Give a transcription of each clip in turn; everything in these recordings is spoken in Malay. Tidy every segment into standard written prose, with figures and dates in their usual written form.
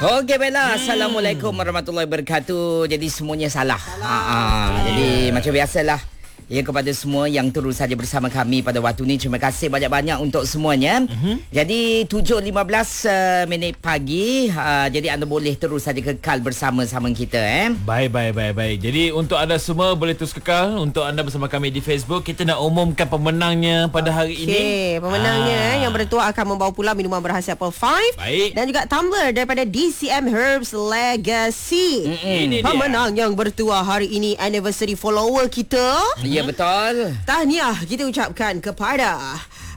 Okey Bella, Assalamualaikum warahmatullahi wabarakatuh. Jadi semuanya salah. Jadi macam biasalah. Ya, kepada semua yang terus saja bersama kami pada waktu ni, terima kasih banyak-banyak untuk semuanya. Jadi 7.15 minit pagi. Jadi anda boleh terus saja kekal bersama-sama kita. Baik. Jadi untuk anda semua boleh terus kekal. Untuk anda bersama kami di Facebook, kita nak umumkan pemenangnya pada hari ini. Pemenangnya yang bertuah akan membawa pula minuman berhasiat Apple 5. Baik. Dan juga tumbler daripada DCM Herbs Legacy. Pemenang yang bertuah hari ini anniversary follower kita. Ya, betul. Tahniah kita ucapkan kepada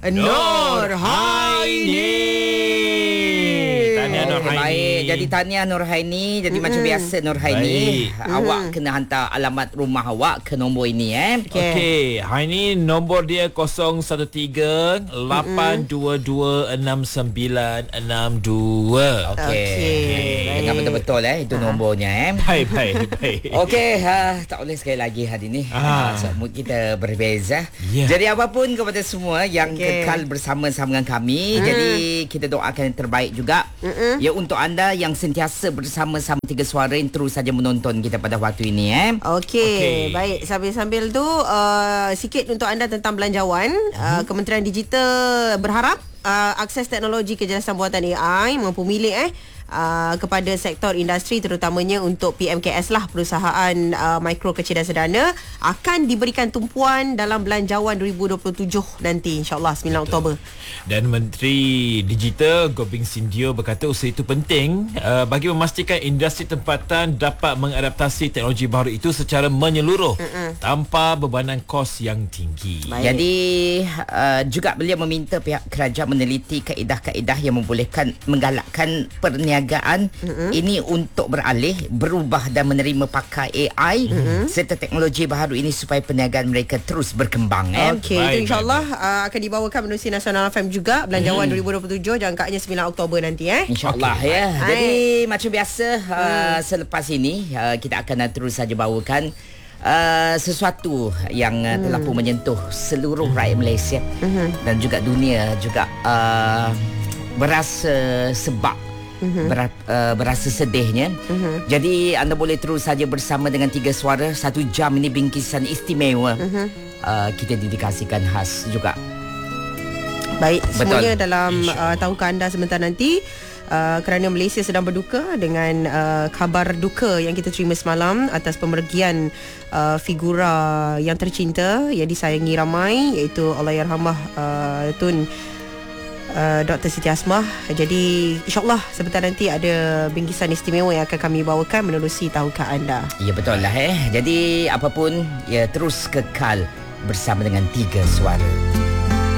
Nurhaini. Tahniah Nurhaini. Baik, jadi tahniah Nurhaini. Jadi macam biasa Nurhaini, awak kena hantar alamat rumah awak ke nombor ini. Okey, hari ni nombor dia 013-822-6962. Okey. Dengar betul-betul itu nombornya. Baik. Okey, tak boleh sekali lagi hari ni. So, mood kita berbeza. Jadi apapun kepada semua yang kekal bersama-sama dengan kami, jadi kita doakan yang terbaik juga. Ya, untuk anda yang sentiasa bersama-sama Tiga Suara yang terus saja menonton kita pada waktu ini. Okey. Baik, sambil-sambil tu sikit untuk anda tentang belanjawan. Kementerian Digital berharap akses teknologi kejelasan buatan AI mampu milik kepada sektor industri, terutamanya untuk PMKS lah, perusahaan mikro kecil dan sederhana, akan diberikan tumpuan dalam belanjawan 2027 nanti, insyaAllah 9 Oktober. Dan Menteri Digital Goping Sindio berkata usaha itu penting bagi memastikan industri tempatan dapat mengadaptasi teknologi baru itu secara menyeluruh tanpa bebanan kos yang tinggi. Jadi juga beliau meminta pihak kerajaan meneliti kaedah-kaedah yang membolehkan menggalakkan perniagaan ini untuk beralih, berubah dan menerima pakai AI serta teknologi baru ini supaya perniagaan mereka terus berkembang. Okey, itu insyaAllah akan dibawakan menerusi Nasional FM juga, belanjawan 2027, jangkanya 9 Oktober nanti. InsyaAllah Jadi macam biasa selepas ini kita akan terus saja bawakan sesuatu yang telah pun menyentuh seluruh rakyat Malaysia dan juga dunia juga, berasa sebab berasa sedihnya. Jadi anda boleh terus saja bersama dengan Tiga Suara. 1 jam ini bingkisan istimewa kita dedikasikan khas juga. Baik, semuanya dalam tahukah anda sebentar nanti. Kerana Malaysia sedang berduka dengan kabar duka yang kita terima semalam atas pemergian figura yang tercinta yang disayangi ramai, iaitu Allahyarhamah Tun Dr. Siti Asmah. Jadi insyaAllah sebentar nanti ada bingkisan istimewa yang akan kami bawakan menerusi tahukah anda. Ya, betul lah. Jadi apapun, ya, terus kekal bersama dengan Tiga Suara.